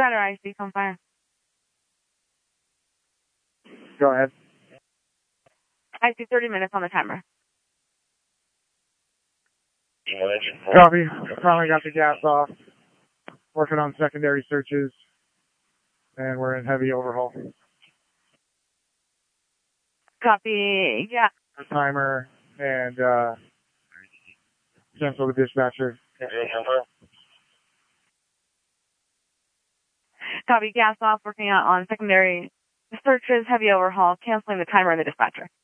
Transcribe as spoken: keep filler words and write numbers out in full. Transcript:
Strider I C, come fire. Go ahead. I see thirty minutes on the timer. Copy. Finally got the gas off. Working on secondary searches. And we're in heavy overhaul. Copy, yeah. Timer and uh, cancel the dispatcher. Copy, gas off, working on, on secondary searches, heavy overhaul, canceling the timer and the dispatcher.